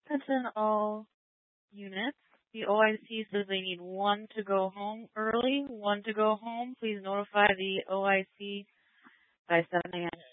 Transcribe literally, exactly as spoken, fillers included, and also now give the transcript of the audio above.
Attention all units. The O I C says they need one to go home early, one to go home. Please notify the O I C by seven A M